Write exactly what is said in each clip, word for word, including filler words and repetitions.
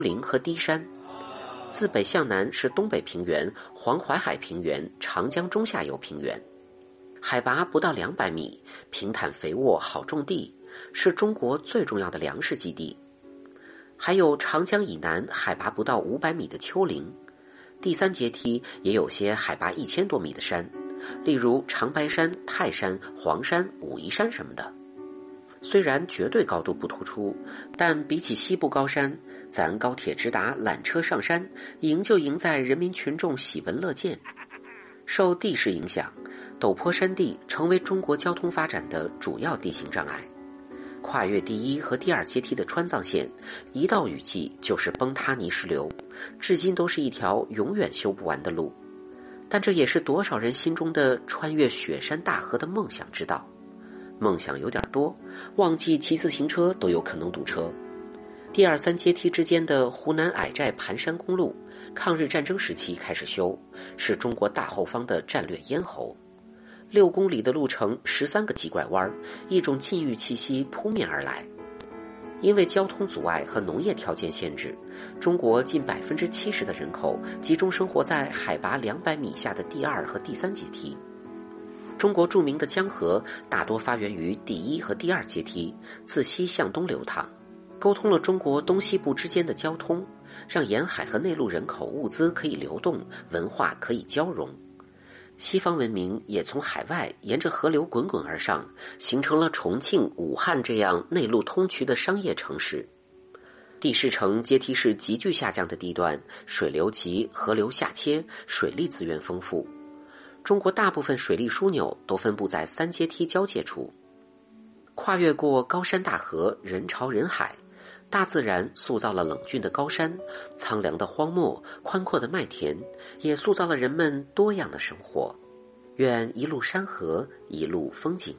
陵和低山。自北向南是东北平原、黄淮海平原、长江中下游平原，海拔不到两百米，平坦肥沃，好种地，是中国最重要的粮食基地。还有长江以南海拔不到五百米的丘陵，第三阶梯也有些海拔一千多米的山，例如长白山、泰山、黄山、武夷山什么的。虽然绝对高度不突出，但比起西部高山，咱高铁直达，缆车上山，赢就赢在人民群众喜闻乐见。受地势影响，陡坡山地成为中国交通发展的主要地形障碍。跨越第一和第二阶梯的川藏线，一到雨季就是崩塌泥石流，至今都是一条永远修不完的路。但这也是多少人心中的穿越雪山大河的梦想之道。梦想有点多，忘记骑自行车都有可能堵车。第二三阶梯之间的湖南矮寨盘山公路，抗日战争时期开始修，是中国大后方的战略咽喉。六公里的路程，十三个急拐弯，一种禁欲气息扑面而来。因为交通阻碍和农业条件限制，中国近百分之七十的人口集中生活在海拔两百米下的第二和第三阶梯。中国著名的江河大多发源于第一和第二阶梯，自西向东流淌，沟通了中国东西部之间的交通，让沿海和内陆人口物资可以流动，文化可以交融。西方文明也从海外沿着河流滚滚而上，形成了重庆、武汉这样内陆通衢的商业城市。地势呈阶梯式急剧下降的地段，水流急，河流下切，水利资源丰富。中国大部分水利枢纽都分布在三阶梯交界处。跨越过高山大河，人潮人海，大自然塑造了冷峻的高山、苍凉的荒漠、宽阔的麦田，也塑造了人们多样的生活。愿一路山河，一路风景。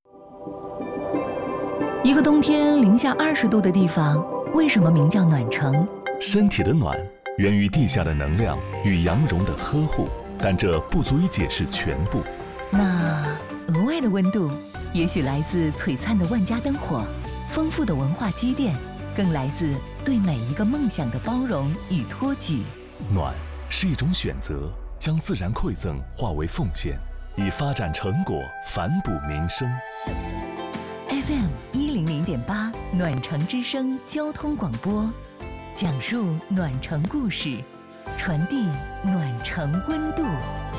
一个冬天零下二十度的地方，为什么名叫暖城？ 身体的暖源于地下的能量与羊绒的呵护，但这不足以解释全部。 那额外的温度，也许来自璀璨的万家灯火，丰富的文化积淀，更来自对每一个梦想的包容与托举。 暖是一种选择，将自然馈赠化为奉献，以发展成果反哺民生。 F M 一零零点八暖城之声交通广播，讲述暖城故事，传递暖城温度。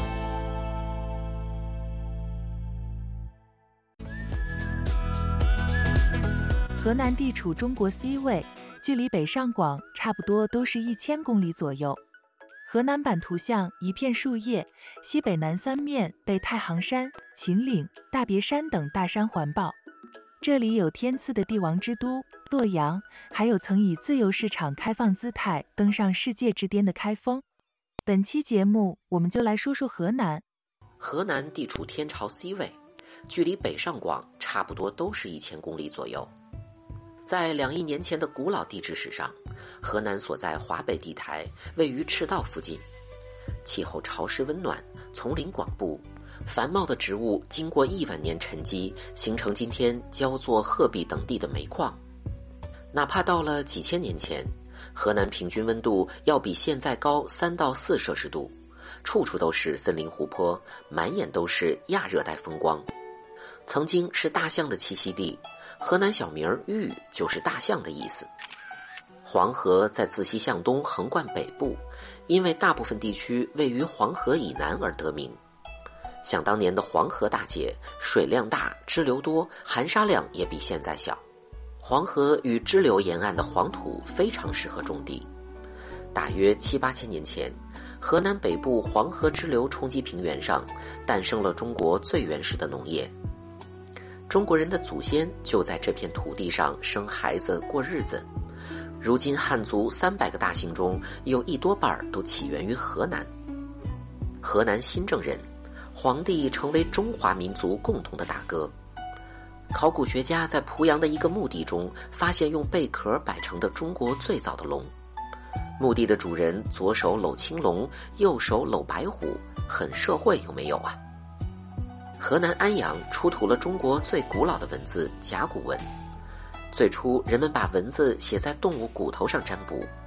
河南地处中国 C 位，距离北上广差不多都是一千公里左右。河南版图像一片树叶，西北南三面被太行山、秦岭、大别山等大山环抱。这里有天赐的帝王之都洛阳，还有曾以自由市场开放姿态登上世界之巅的开封。本期节目我们就来说说河南。 河南地处天朝 C 位，距离北上广差不多都是一千公里左右。在两亿年前的古老地质史上，河南所在华北地台位于赤道附近，气候潮湿温暖，丛林广布，繁茂的植物经过亿万年沉积，形成今天焦作、鹤壁等地的煤矿。哪怕到了几千年前，河南平均温度要比现在高三到四摄氏度，处处都是森林湖泊，满眼都是亚热带风光。曾经是大象的栖息地，河南小名豫就是大象的意思。黄河在自西向东横贯北部，因为大部分地区位于黄河以南而得名。想当年的黄河大捷，水量大，支流多，含沙量也比现在小。黄河与支流沿岸的黄土非常适合种地。大约七八千年前，河南北部黄河支流冲积平原上诞生了中国最原始的农业。中国人的祖先就在这片土地上生孩子过日子。如今汉族三百个大姓中，有一多半都起源于河南。河南新郑人，黄帝成为中华民族共同的大哥。考古学家在濮阳的一个墓地中发现用贝壳摆成的中国最早的龙。墓地的主人左手搂青龙，右手搂白虎，很社会有没有啊？河南安阳出土了中国最古老的文字甲骨文。最初人们把文字写在动物骨头上占卜，